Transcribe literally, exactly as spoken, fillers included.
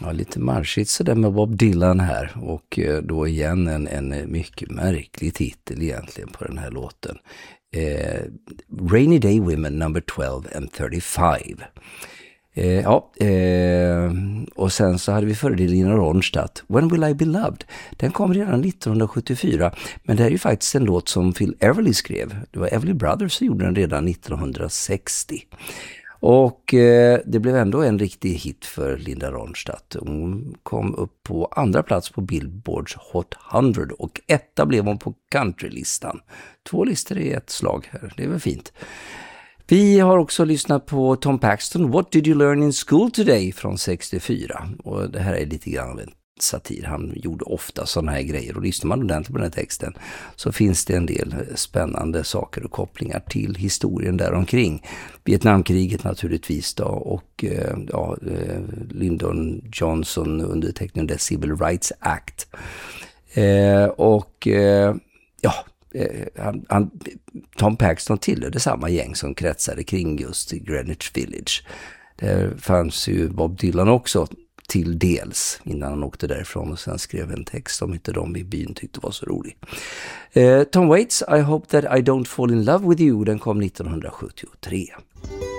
Ja, lite marschigt så där med Bob Dylan här, och då igen en, en mycket märklig titel egentligen på den här låten. Eh, Rainy Day Women number twelve and thirty-five. Eh, ja, eh, och sen så hade vi före det Lina Ronstadt, When Will I Be Loved? Den kom redan nittonhundrasjuttiofyra, men det är ju faktiskt en låt som Phil Everly skrev. Det var Everly Brothers som gjorde den redan nittonhundrasextio. Och eh, det blev ändå en riktig hit för Linda Ronstadt. Hon kom upp på andra plats på Billboards Hot hundra och etta blev hon på countrylistan. Två listor i ett slag här, det är väl fint. Vi har också lyssnat på Tom Paxton, What Did You Learn in School Today från sextiofyra. Och det här är lite grann av en satir. Han gjorde ofta sådana här grejer, och lyssnar man ordentligt på den här texten så finns det en del spännande saker och kopplingar till historien där omkring. Vietnamkriget naturligtvis då, och ja, Lyndon Johnson undertecknade Civil Rights Act. Eh, och eh, ja, Han, han, Tom Paxton tillhörde samma gäng som kretsade kring just Greenwich Village. Där fanns ju Bob Dylan också till dels innan han åkte därifrån, och sen skrev en text som inte de i byn tyckte var så rolig. Eh, Tom Waits, I Hope That I Don't Fall in Love With You, den kom nittonhundrasjuttiotre.